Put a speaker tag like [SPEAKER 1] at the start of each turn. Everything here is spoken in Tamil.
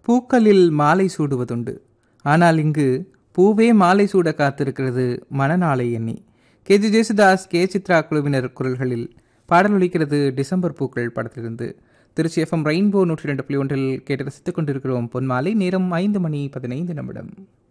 [SPEAKER 1] பூக்களில் மாலை சூடுவதுண்டு. ஆனால் இங்கு பூவே மாலை சூட காத்திருக்கிறது மணநாளை எண்ணி. கேஜி ஜேசுதாஸ், கே சித்ரா குழுவினர் குரல்களில் பாடல் ஒலிக்கிறது டிசம்பர் பூக்கள் படத்திலிருந்து. திருச்சி FM ரெயின்போ 102.1 கேட்டு ரசித்துக் கொண்டிருக்கிறோம். பொன்மாலை நேரம் 5:15